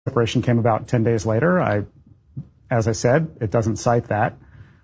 separation came about 10 days later. As I said, it doesn't cite that.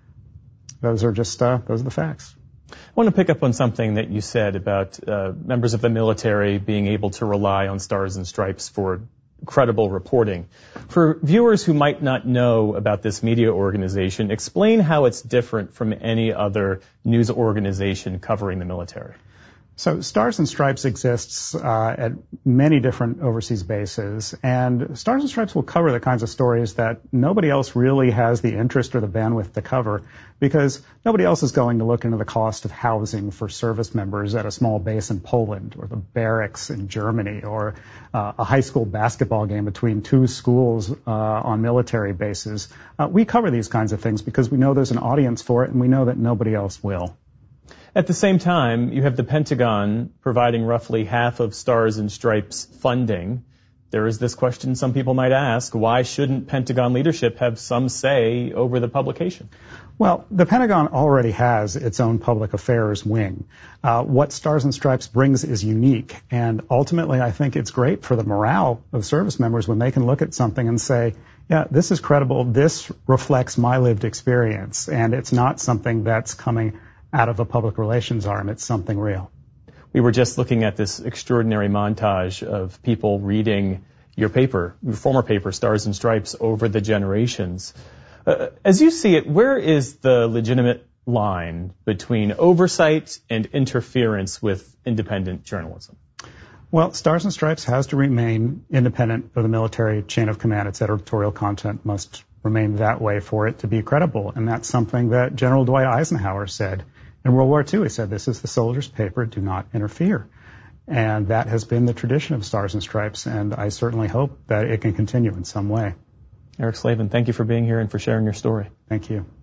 Those are the facts. I want to pick up on something that you said about members of the military being able to rely on Stars and Stripes for credible reporting. For viewers who might not know about this media organization, explain how it's different from any other news organization covering the military. So Stars and Stripes exists at many different overseas bases, and Stars and Stripes will cover the kinds of stories that nobody else really has the interest or the bandwidth to cover, because nobody else is going to look into the cost of housing for service members at a small base in Poland, or the barracks in Germany, or a high school basketball game between two schools on military bases. We cover these kinds of things because we know there's an audience for it, and we know that nobody else will. At the same time, you have the Pentagon providing roughly half of Stars and Stripes funding. There is this question some people might ask: why shouldn't Pentagon leadership have some say over the publication? Well, the Pentagon already has its own public affairs wing. What Stars and Stripes brings is unique, and ultimately I think it's great for the morale of service members when they can look at something and say, yeah, this is credible, this reflects my lived experience, and it's not something that's coming out of a public relations arm. It's something real. We were just looking at this extraordinary montage of people reading your paper, your former paper, Stars and Stripes, over the generations. As you see it, where is the legitimate line between oversight and interference with independent journalism? Well, Stars and Stripes has to remain independent of the military chain of command. Its editorial content must remain that way for it to be credible. And that's something that General Dwight Eisenhower said in World War II. He said, this is the soldier's paper, do not interfere. And that has been the tradition of Stars and Stripes, and I certainly hope that it can continue in some way. Eric Slavin, thank you for being here and for sharing your story. Thank you.